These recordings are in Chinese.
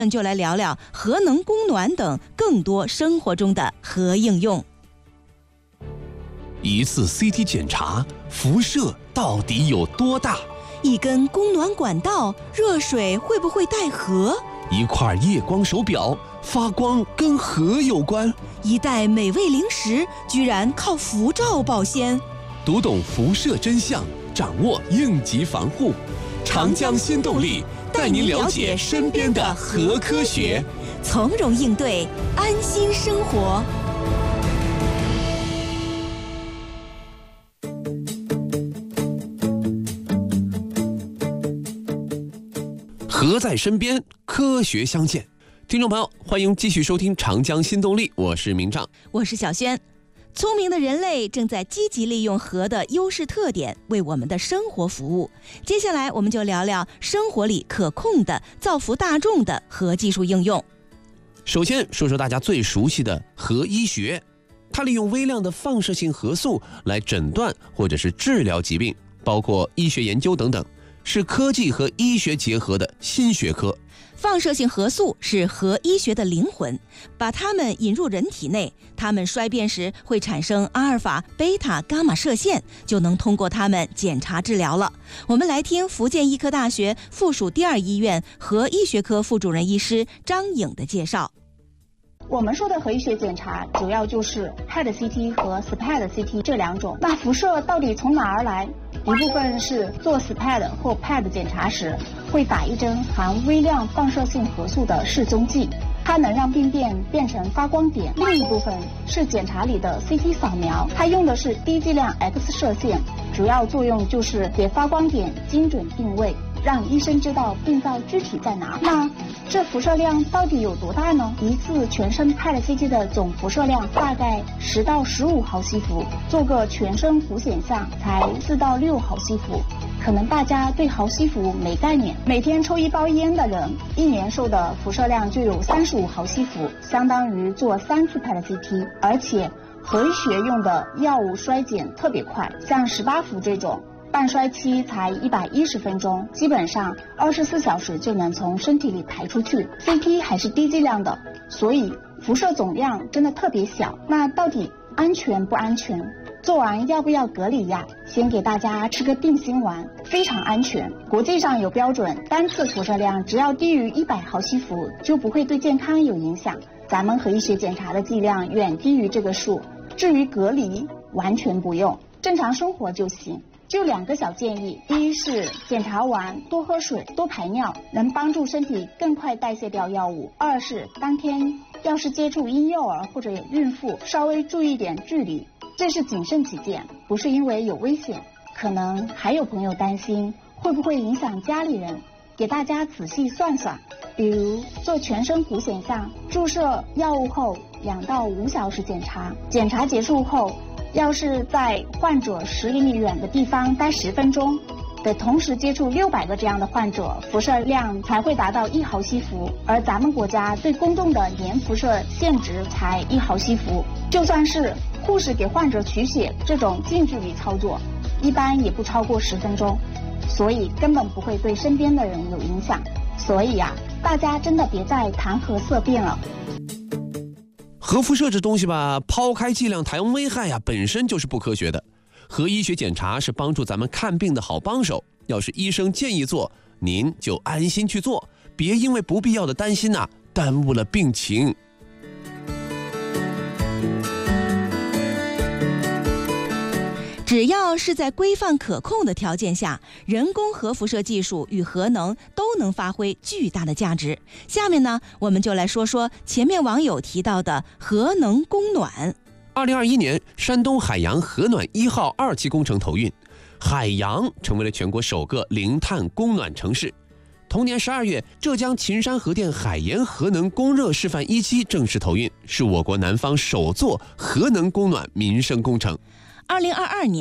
就来聊聊核能供暖等更多生活中的核应用。 一次 CT 检查，辐射到底有多大？ 一根供暖管道，热水会不会带核？ 一块夜光手表，发光跟核有关？ 一袋美味零食，居然靠辐照保鲜？ 读懂辐射真相，掌握应急防护。长江新动力带您了解身边的核科学， 从容应对，安心生活。 核在身边，科学相见。听众朋友，欢迎继续收听长江新动力，我是明章， 我是小轩。聪明的人类正在积极利用核的优势特点，为我们的生活服务。接下来我们就聊聊生活里可控的、造福大众的核技术应用。 首先说说大家最熟悉的核医学，它利用微量的放射性核素来诊断或者是治疗疾病，包括医学研究等等，是科技和医学结合的新学科。 放射性核素是核医学的灵魂，把它们引入人体内，它们衰变时会产生阿尔法、贝塔、伽马射线，就能通过它们检查治疗了。我们来听福建医科大学附属第二医院核医学科副主任医师张颖的介绍。 我们说的核医学检查主要就是 PET CT 和 SPECT CT 这两种。那辐射到底从哪儿来？一部分是做 SPECT 或 PET 检查时会打一针含微量放射性核素的示踪剂，它能让病变变成发光点。另一部分是检查里的 CT 扫描，它用的是低剂量 X 射线，主要作用就是给发光点精准定位，让医生知道病灶具体在哪。那这辐射量到底有多大呢？一次全身 PET CT 的总辐射量大概10到15毫西弗，做个全身弧显像才4到6毫西弗。可能大家对毫西弗没概念，每天抽一包烟的人，1年受的辐射量就有35毫西弗，相当于做3次 PET CT。而且核医学用的药物衰减特别快，像18伏这种半衰期才110分钟，基本上24小时就能从身体里排出去。CT 还是低剂量的，所以辐射总量真的特别小。那到底安全不安全？做完要不要隔离呀？先给大家吃个定心丸，非常安全。国际上有标准，单次辐射量只要低于100毫西弗就不会对健康有影响。咱们核医学检查的剂量远低于这个数，至于隔离完全不用，正常生活就行。就2个小建议，第一是检查完多喝水多排尿，能帮助身体更快代谢掉药物。2是当天要是接触婴幼儿或者孕妇，稍微注意点距离，这是谨慎起见，不是因为有危险。可能还有朋友担心会不会影响家里人，给大家仔细算算，比如做全身弧显像，注射药物后2到5小时检查，检查结束后要是在患者10厘米远的地方待10分钟，得同时接触600个这样的患者，辐射量才会达到1毫西弗。而咱们国家对公众的年辐射限值才1毫西弗，就算是护士给患者取血这种近距离操作，一般也不超过10分钟，所以根本不会对身边的人有影响。所以啊，大家真的别再谈核色变了。 核辐射这东西吧，抛开剂量谈危害呀，本身就是不科学的。核医学检查是帮助咱们看病的好帮手，要是医生建议做，您就安心去做，别因为不必要的担心呐，耽误了病情。 只要是在规范可控的条件下，人工核辐射技术与核能都能发挥巨大的价值。下面呢，我们就来说说前面网友提到的核能供暖。 2021年，山东海洋核暖1号2期工程投运，海洋成为了全国首个零碳供暖城市。同年12月，浙江秦山核电海盐核能供热示范1期正式投运，是我国南方首座核能供暖民生工程。 2022年，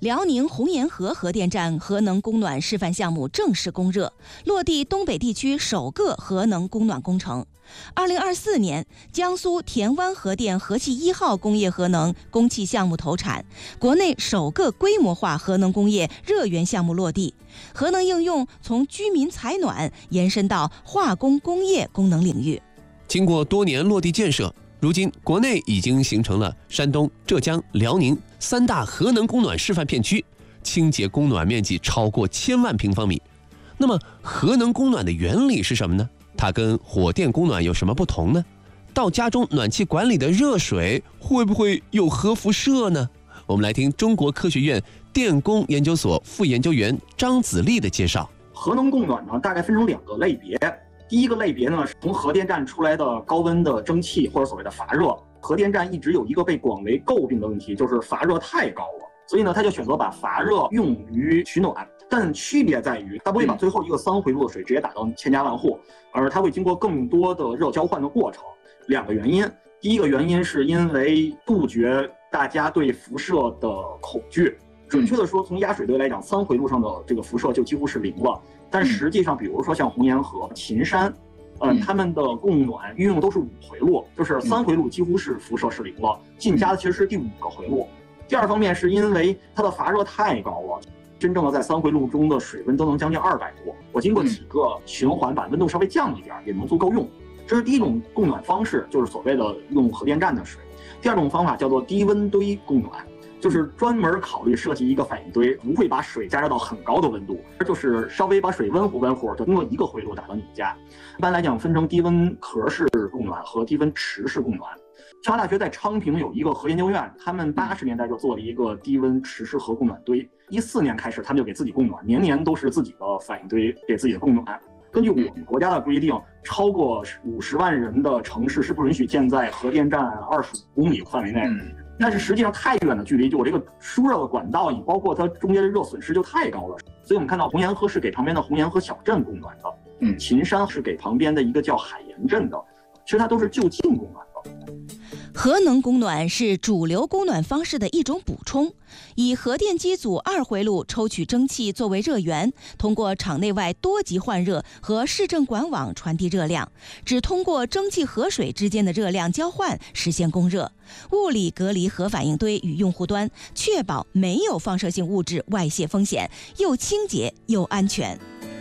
辽宁红沿河核电站核能供暖示范项目正式供热，落地东北地区首个核能供暖工程。2024年，江苏田湾核电河气1号工业核能供气项目投产，国内首个规模化核能工业热源项目落地。核能应用从居民采暖延伸到化工工业功能领域。 经过多年落地建设，如今国内已经形成了山东、浙江、辽宁3大核能供暖示范片区，清洁供暖面积超过1000万平方米。那么核能供暖的原理是什么呢？它跟火电供暖有什么不同呢？到家中暖气管里的热水会不会有核辐射呢？我们来听中国科学院电工研究所副研究员张子立的介绍。 核能供暖呢，大概分成2个类别。第一个类别呢，是从核电站出来的高温的蒸汽或者所谓的乏热。核电站一直有一个被广为诟病的问题，就是乏热太高了，所以呢，他就选择把乏热用于取暖。但区别在于，它不会把最后一个3回路的水直接打到千家万户，而它会经过更多的热交换的过程。2个原因，第一个原因是因为杜绝大家对辐射的恐惧。准确的说，从压水堆来讲，3回路上的这个辐射就几乎是0了。但实际上，比如说像红沿河、秦山，他们的供暖运用都是5回路，就是3回路几乎是辐射是0了，进家的其实是第5个回路。第二方面是因为它的乏热太高了。真正的在3回路中的水温都能将近200度，我经过几个循环把温度稍微降一点也能足够用。这是第一种供暖方式，就是所谓的用核电站的水。第二种方法叫做低温堆供暖，就是专门考虑设计一个反应堆，不会把水加热到很高的温度，就是稍微把水温乎就通过1个回路打到你家。一般来讲分成低温壳式供暖和低温池式供暖。清华大学在昌平有一个核研究院，他们80年代就做了一个低温池式核供暖堆。14年开始，他们就给自己供暖，年年都是自己的反应堆给自己的供暖。根据我们国家的规定，超过50万人的城市是不允许建在核电站25公里范围内。但是实际上太远的距离，就我这个输热的管道，包括它中间的热损失就太高了。所以我们看到红沿河是给旁边的红沿河小镇供暖的，秦山是给旁边的一个叫海盐镇的，其实它都是就近供暖的。 核能供暖是主流供暖方式的一种补充，以核电机组2回路抽取蒸汽作为热源，通过场内外多级换热和市政管网传递热量，只通过蒸汽和水之间的热量交换实现供热，物理隔离核反应堆与用户端，确保没有放射性物质外泄风险，又清洁又安全。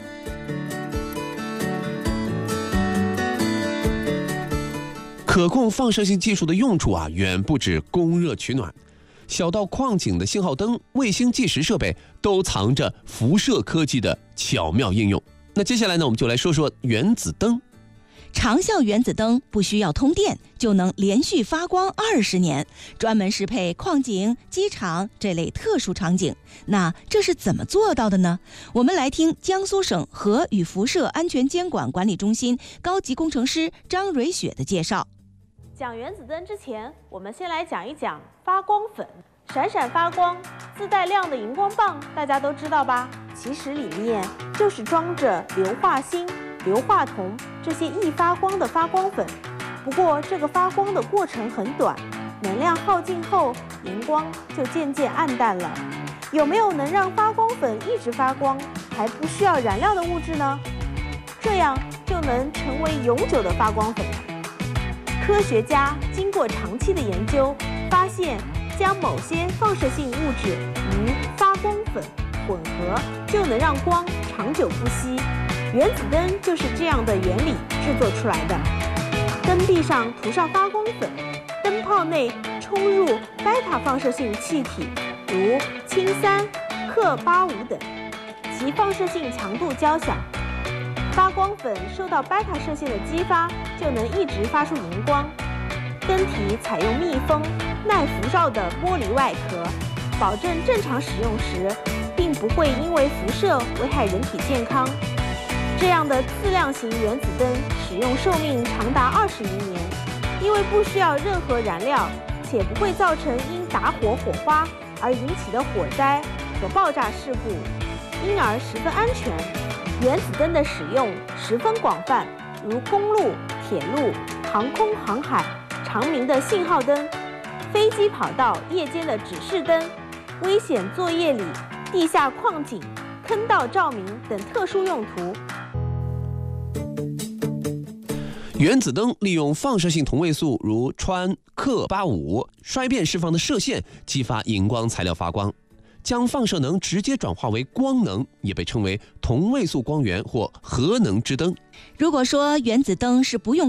可控放射性技术的用处远不止供热取暖，小到矿井的信号灯、卫星计时设备都藏着辐射科技的巧妙应用。那接下来呢，我们就来说说原子灯。 长效原子灯不需要通电就能连续发光20年，专门适配矿井、机场这类特殊场景。那这是怎么做到的呢？我们来听江苏省核与辐射安全监管管理中心高级工程师张蕊雪的介绍。 讲原子灯之前，我们先来讲一讲发光粉。闪闪发光、自带亮的荧光棒，大家都知道吧？其实里面就是装着硫化锌、硫化铜这些易发光的发光粉。不过这个发光的过程很短，能量耗尽后，荧光就渐渐暗淡了。有没有能让发光粉一直发光，还不需要燃料的物质呢？这样就能成为永久的发光粉。科学家经过长期的研究，发现将某些放射性物质与发光粉混合，就能让光长久不息。原子灯就是这样的原理制作出来的。灯壁上涂上发光粉，灯泡内充入贝塔放射性气体，如氢3、氪85等，其放射性强度较小。发光粉受到贝塔射线的激发，就能一直发出荧光。灯体采用密封、耐辐照的玻璃外壳，保证正常使用时并不会因为辐射危害人体健康。这样的自亮型原子灯使用寿命长达20余年，因为不需要任何燃料，且不会造成因打火火花而引起的火灾和爆炸事故，因而十分安全。原子灯的使用十分广泛，如公路、铁路、航空航海、长明的信号灯、飞机跑道夜间的指示灯、 危险作业里、地下矿井、坑道照明等特殊用途。 原子灯利用放射性同位素如氚、氪、85衰变释放的射线激发荧光材料发光，将放射能直接转化为光能，也被称为同位素光源或核能之灯。 如果说原子灯是不用